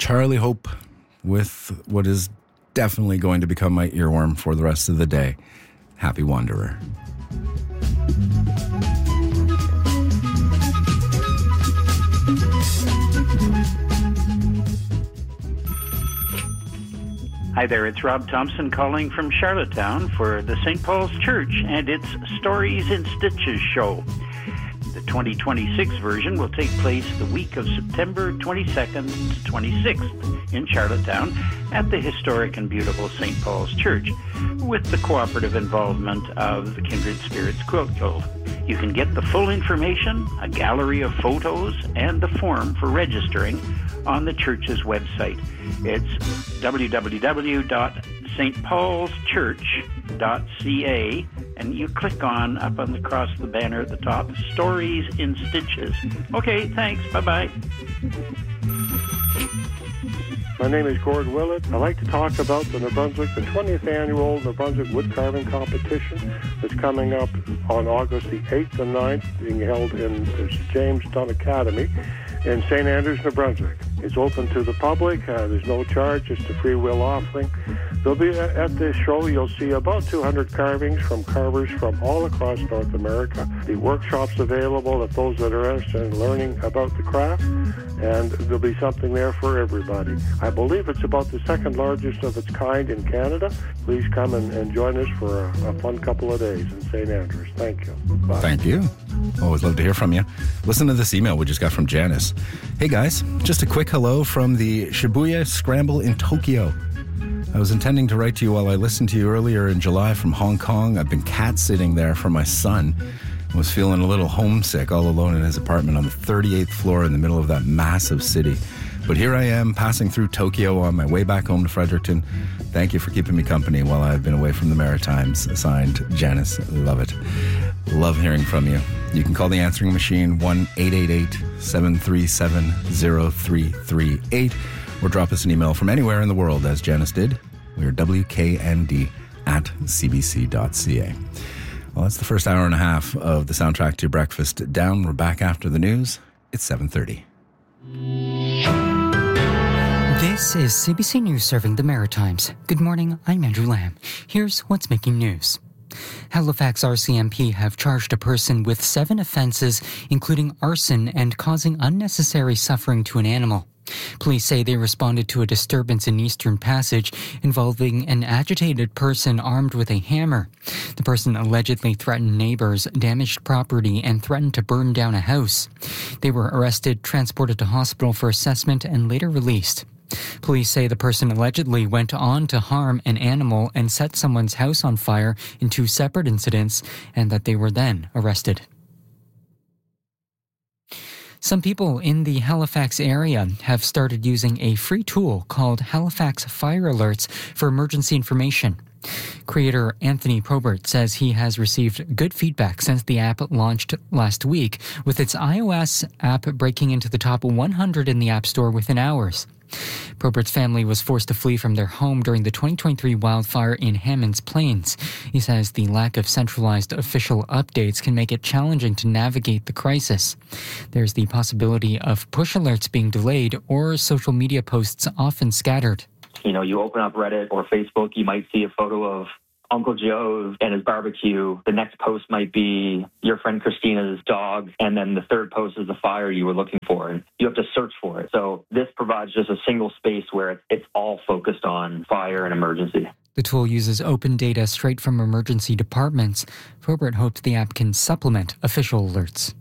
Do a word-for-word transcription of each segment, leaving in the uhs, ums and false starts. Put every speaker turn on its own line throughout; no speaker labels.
Charlie Hope with what is definitely going to become my earworm for the rest of the day. Happy Wanderer.
Hi there, it's Rob Thompson calling from Charlottetown for the Saint Paul's Church and its Stories in Stitches show. The twenty twenty-six version will take place the week of September twenty-second to twenty-sixth in Charlottetown at the historic and beautiful Saint Paul's Church with the cooperative involvement of the Kindred Spirits Quilt Guild. You can get the full information, a gallery of photos, and the form for registering on the church's website. It's w w w dot s t pauls church dot c a, and you click on, up on the across the banner at the top, Stories in Stitches. Okay, thanks. Bye-bye.
My name is Gord Willett. I'd like to talk about the New Brunswick, the twentieth annual New Brunswick Wood Carving Competition that's coming up on August the eighth and ninth, being held in the James Dunn Academy in Saint Andrews, New Brunswick. It's open to the public. Uh, there's no charge. It's a free will offering. There'll be a, at this show, you'll see about two hundred carvings from carvers from all across North America. The workshops available if those that are interested in learning about the craft, and there'll be something there for everybody. I believe it's about the second largest of its kind in Canada. Please come and, and join us for a, a fun couple of days in Saint Andrews. Thank you. Bye.
Thank you. Always love to hear from you. Listen to this email we just got from Janice. Hey guys, just a quick hello from the Shibuya Scramble in Tokyo. I was intending to write to you while I listened to you earlier in July from Hong Kong. I've been cat sitting there for my son. I was feeling a little homesick all alone in his apartment on the thirty-eighth floor in the middle of that massive city. But here I am passing through Tokyo on my way back home to Fredericton. Thank you for keeping me company while I've been away from the Maritimes. Signed, Janice. Love it. Love hearing from you. You can call the answering machine one eight eight eight, seven three seven, zero three three eight or drop us an email from anywhere in the world, as Janice did. We are W K N D at c b c dot c a. Well, that's the first hour and a half of the soundtrack to Breakfast Down. We're back after the news. It's seven thirty.
This is C B C News serving the Maritimes. Good morning, I'm Andrew Lamb. Here's what's making news. Halifax R C M P have charged a person with seven offences, including arson and causing unnecessary suffering to an animal. Police say they responded to a disturbance in Eastern Passage involving an agitated person armed with a hammer. The person allegedly threatened neighbours, damaged property, and threatened to burn down a house. They were arrested, transported to hospital for assessment, and later released. Police say the person allegedly went on to harm an animal and set someone's house on fire in two separate incidents, and that they were then arrested. Some people in the Halifax area have started using a free tool called Halifax Fire Alerts for emergency information. Creator Anthony Probert says he has received good feedback since the app launched last week, with its iOS app breaking into the top one hundred in the App Store within hours. Probert's family was forced to flee from their home during the twenty twenty-three wildfire in Hammonds Plains. He says the lack of centralized official updates can make it challenging to navigate the crisis. There's the possibility of push alerts being delayed or social media posts often scattered.
You know, you open up Reddit or Facebook, you might see a photo of Uncle Joe and his barbecue. The next post might be your friend Christina's dog, and then the third post is the fire you were looking for, and you have to search for it. So this provides just a single space where it's all focused on fire and emergency.
The tool uses open data straight from emergency departments. Probert hopes the app can supplement official alerts.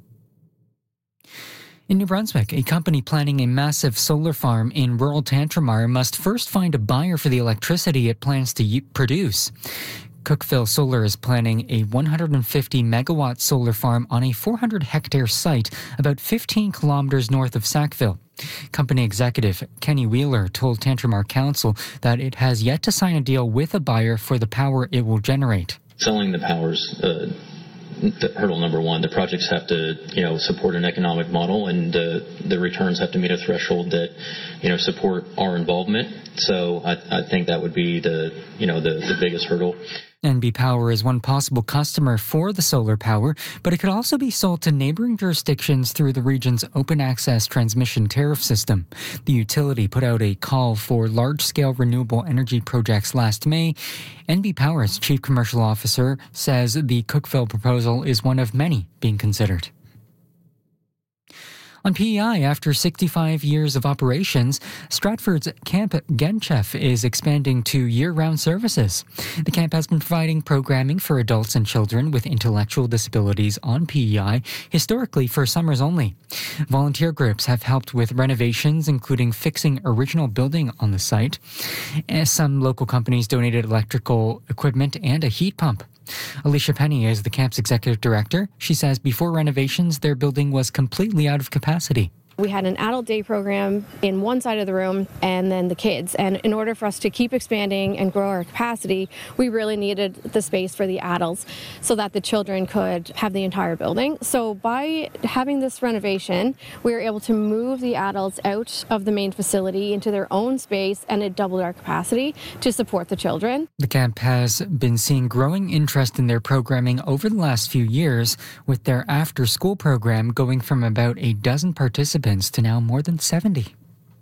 In New Brunswick, a company planning a massive solar farm in rural Tantramar must first find a buyer for the electricity it plans to produce. Cookville Solar is planning a one hundred fifty megawatt solar farm on a four hundred hectare site about fifteen kilometers north of Sackville. Company executive Kenny Wheeler told Tantramar Council that it has yet to sign a deal with a buyer for the power it will generate.
Selling the powers uh The hurdle number one. The projects have to, you know, support an economic model, and uh, the returns have to meet a threshold that, you know, support our involvement. So I, I think that would be the, you know, the, the biggest hurdle.
N B Power is one possible customer for the solar power, but it could also be sold to neighboring jurisdictions through the region's open access transmission tariff system. The utility put out a call for large-scale renewable energy projects last May. N B Power's chief commercial officer says the Cookeville proposal is one of many being considered. On P E I, after sixty-five years of operations, Stratford's Camp Genchef is expanding to year-round services. The camp has been providing programming for adults and children with intellectual disabilities on P E I, historically for summers only. Volunteer groups have helped with renovations, including fixing original building on the site. And some local companies donated electrical equipment and a heat pump. Alicia Penny is the camp's executive director. She says before renovations, their building was completely out of capacity.
We had an adult day program in one side of the room and then the kids. And in order for us to keep expanding and grow our capacity, we really needed the space for the adults so that the children could have the entire building. So by having this renovation, we were able to move the adults out of the main facility into their own space, and it doubled our capacity to support the children.
The camp has been seeing growing interest in their programming over the last few years, with their after-school program going from about a dozen participants to now more than seventy.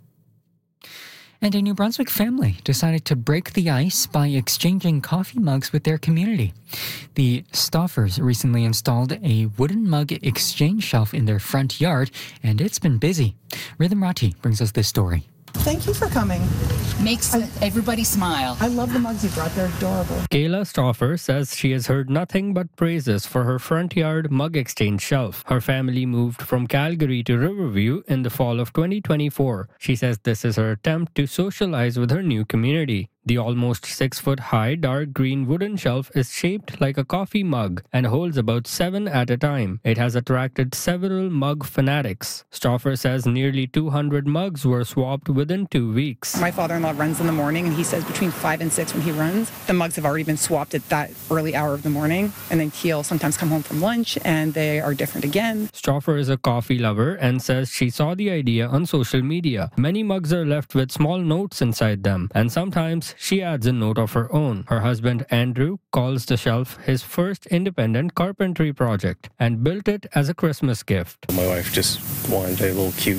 And a New Brunswick family decided to break the ice by exchanging coffee mugs with their community. The Stoffers recently installed a wooden mug exchange shelf in their front yard, and it's been busy. Rhythm Rati brings us this story.
Thank you for coming.
Makes I, everybody smile.
I love the mugs you brought. They're adorable.
Kayla Stoffer says she has heard nothing but praises for her front yard mug exchange shelf. Her family moved from Calgary to Riverview in the fall of twenty twenty-four. She says this is her attempt to socialize with her new community. The almost six-foot-high dark green wooden shelf is shaped like a coffee mug and holds about seven at a time. It has attracted several mug fanatics. Stoffer says nearly two hundred mugs were swapped within two weeks.
My father-in-law runs in the morning, and he says between five and six when he runs, the mugs have already been swapped at that early hour of the morning, and then he'll sometimes come home from lunch, and they are different again.
Stoffer is a coffee lover and says she saw the idea on social media. Many mugs are left with small notes inside them, and sometimes she adds a note of her own. Her husband, Andrew, calls the shelf his first independent carpentry project and built it as a Christmas gift.
My wife just wanted a little cute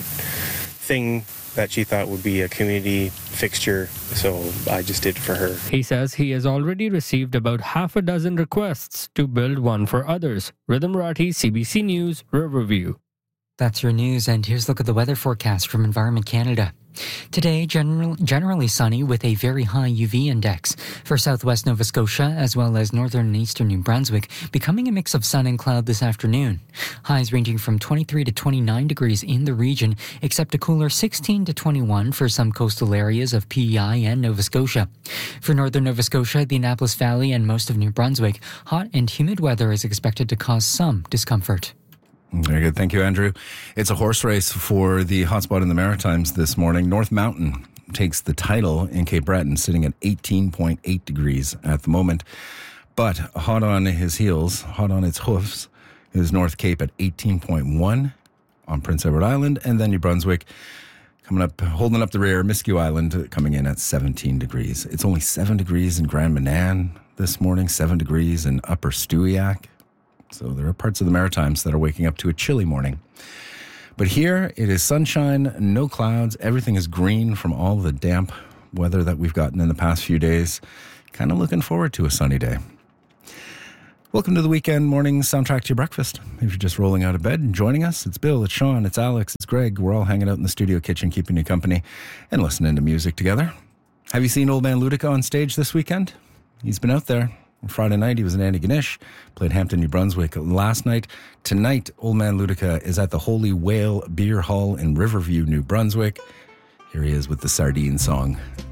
thing that she thought would be a community fixture, so I just did it for her.
He says he has already received about half a dozen requests to build one for others. Rhythm Rati, C B C News, Riverview.
That's your news, and here's a look at the weather forecast from Environment Canada. Today, general, generally sunny with a very high U V index. For southwest Nova Scotia, as well as northern and eastern New Brunswick, becoming a mix of sun and cloud this afternoon. Highs ranging from twenty-three to twenty-nine degrees in the region, except a cooler sixteen to twenty-one for some coastal areas of P E I and Nova Scotia. For northern Nova Scotia, the Annapolis Valley, and most of New Brunswick, hot and humid weather is expected to cause some discomfort.
Very good. Thank you, Andrew. It's a horse race for the hotspot in the Maritimes this morning. North Mountain takes the title in Cape Breton, sitting at eighteen point eight degrees at the moment. But hot on his heels, hot on its hoofs, is North Cape at eighteen point one on Prince Edward Island. And then New Brunswick coming up, holding up the rear, Miscue Island coming in at seventeen degrees. It's only seven degrees in Grand Manan this morning, seven degrees in Upper Stewiacke. So there are parts of the Maritimes that are waking up to a chilly morning. But here it is sunshine, no clouds. Everything is green from all the damp weather that we've gotten in the past few days. Kind of looking forward to a sunny day. Welcome to the weekend morning soundtrack to your breakfast. If you're just rolling out of bed and joining us, it's Bill, it's Sean, it's Alex, it's Greg. We're all hanging out in the studio kitchen, keeping you company and listening to music together. Have you seen Old Man Ludica on stage this weekend? He's been out there. Friday night, he was in Antigonish, played Hampton, New Brunswick last night. Tonight, Old Man Ludica is at the Holy Whale Beer Hall in Riverview, New Brunswick. Here he is with the Sardine song.